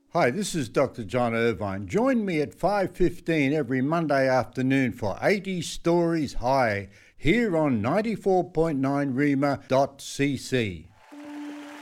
Hi, this is Dr. John Irvine. Join me at 5:15 every Monday afternoon for 80 Stories High here on 94.9 Rima.cc.